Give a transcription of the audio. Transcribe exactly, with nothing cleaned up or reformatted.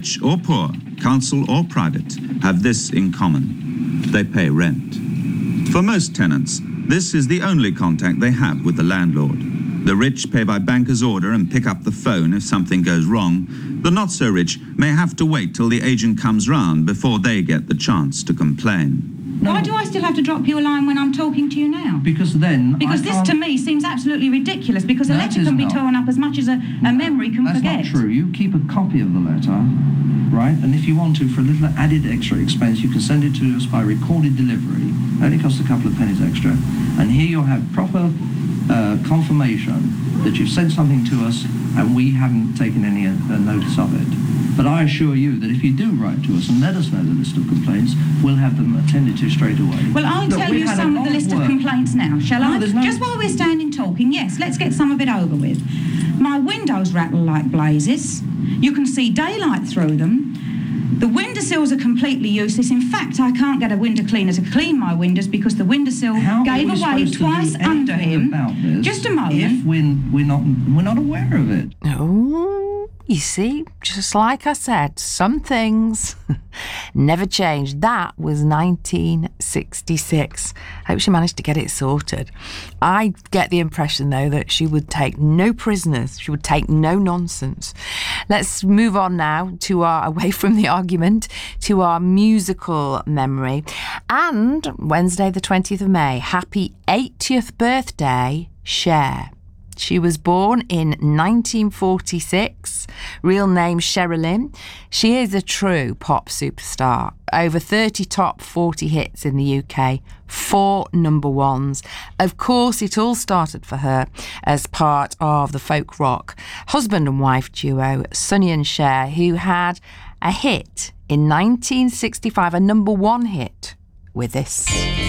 rich or poor, council or private, have this in common. They pay rent. For most tenants, this is the only contact they have with the landlord. The rich pay by banker's order and pick up the phone if something goes wrong. The not-so-rich may have to wait till the agent comes round before they get the chance to complain. No. Why do I still have to drop you a line when I'm talking to you now? Because then Because I this can't... to me seems absolutely ridiculous, because a That letter is can be not. torn up as much as a, a memory can That's forget. not true. You keep a copy of the letter, right? And if you want to, for a little added extra expense, you can send it to us by recorded delivery. It only costs a couple of pennies extra. And here you'll have proper uh, confirmation that you've sent something to us and we haven't taken any uh, notice of it. But I assure you that if you do write to us and let us know the list of complaints, we'll have them attended to straight away. Well, I'll Look, tell we've you had a some of lot the list of work. complaints now, shall No, I? there's no- Just while we're standing talking, yes, let's get some of it over with. My windows rattle like blazes. You can see daylight through them. The windowsills are completely useless. In fact, I can't get a window cleaner to clean my windows because the windowsill How gave are we away supposed to twice do under anything him. about this Just a moment. If we're, we're, not, we're not aware of it. Oh, you see, just like I said, some things never change. That was nineteen sixty-six. I hope she managed to get it sorted. I get the impression, though, that she would take no prisoners. She would take no nonsense. Let's move on now to our, away from the argument, to our musical memory. And Wednesday, the twentieth of May, happy eightieth birthday, Cher. She was born in nineteen forty-six, real name Sherilyn. She is a true pop superstar. Over thirty top forty hits in the U K, four number ones. Of course, it all started for her as part of the folk rock husband and wife duo Sonny and Cher, who had a hit in nineteen sixty-five, a number one hit with this.